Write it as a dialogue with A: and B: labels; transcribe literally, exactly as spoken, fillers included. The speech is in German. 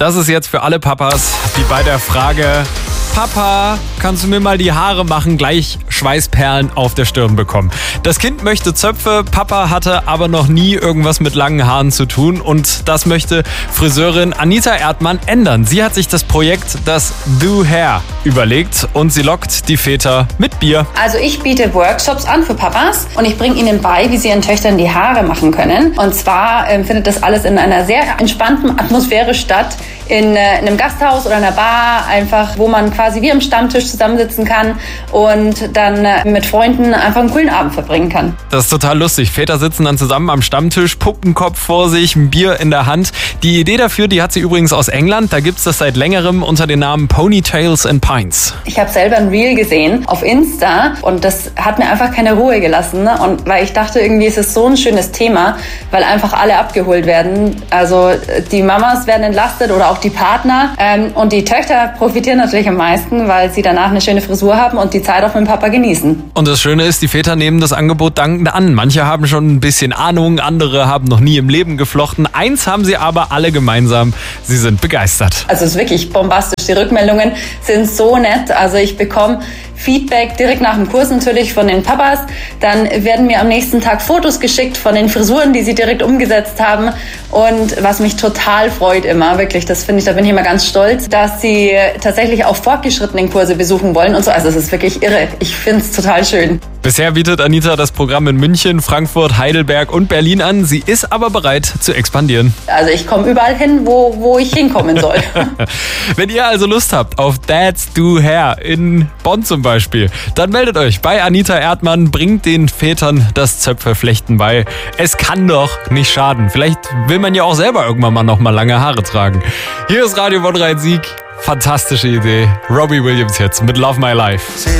A: Das ist jetzt für alle Papas, die bei der Frage Papa, kannst du mir mal die Haare machen, gleich Schweißperlen auf der Stirn bekommen. Das Kind möchte Zöpfe, Papa hatte aber noch nie irgendwas mit langen Haaren zu tun und das möchte Friseurin Anita Erdmann ändern. Sie hat sich das Projekt das Do Hair überlegt und sie lockt die Väter mit Bier.
B: Also ich biete Workshops an für Papas und ich bringe ihnen bei, wie sie ihren Töchtern die Haare machen können. Und zwar äh, findet das alles in einer sehr entspannten Atmosphäre statt, in, äh, in einem Gasthaus oder einer Bar, einfach wo man quasi wie am Stammtisch zusammensitzen kann und dann äh, mit Freunden einfach einen coolen Abend verbringen kann.
A: Das ist total lustig. Väter sitzen dann zusammen am Stammtisch, Puppenkopf vor sich, ein Bier in der Hand. Die Idee dafür, die hat sie übrigens aus England. Da gibt es das seit längerem unter dem Namen Ponytails and Pints.
B: Ich habe selber ein Reel gesehen auf Insta und das hat mir einfach keine Ruhe gelassen. Ne? Und weil ich dachte, irgendwie ist es so ein schönes Thema, weil einfach alle abgeholt werden. Also die Mamas werden entlastet oder auch die Partner. Ähm, und die Töchter profitieren natürlich am meisten, weil sie danach eine schöne Frisur haben und die Zeit auch mit dem Papa genießen.
A: Und das Schöne ist, die Väter nehmen das Angebot dankend an. Manche haben schon ein bisschen Ahnung, andere haben noch nie im Leben geflochten. Eins haben sie aber alle gemeinsam, sie sind begeistert.
B: Also es ist wirklich bombastisch. Die Rückmeldungen sind so nett. Also ich bekomme Feedback direkt nach dem Kurs natürlich von den Papas. Dann werden mir am nächsten Tag Fotos geschickt von den Frisuren, die sie direkt umgesetzt haben. Und was mich total freut immer, wirklich, das finde ich, da bin ich immer ganz stolz, dass sie tatsächlich auch fortgeschrittenen Kurse besuchen wollen und so. Also es ist wirklich irre. Ich finde es total schön.
A: Bisher bietet Anita das Programm in München, Frankfurt, Heidelberg und Berlin an. Sie ist aber bereit zu expandieren.
B: Also ich komme überall hin, wo, wo ich hinkommen soll.
A: Wenn ihr also Lust habt auf Dads Do Hair in Bonn zum Beispiel, dann meldet euch bei Anita Erdmann, bringt den Vätern das Zöpfeflechten bei. Es kann doch nicht schaden. Vielleicht will man ja auch selber irgendwann mal noch mal lange Haare tragen. Hier ist Radio Bonn Rhein-Sieg. Fantastische Idee. Robbie Williams jetzt mit Love My Life.